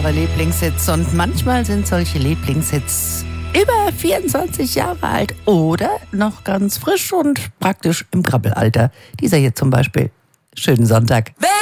eure Lieblingshits. Und manchmal sind solche Lieblingshits über 24 Jahre alt oder noch ganz frisch und praktisch im Krabbelalter. Dieser hier zum Beispiel. Schönen Sonntag.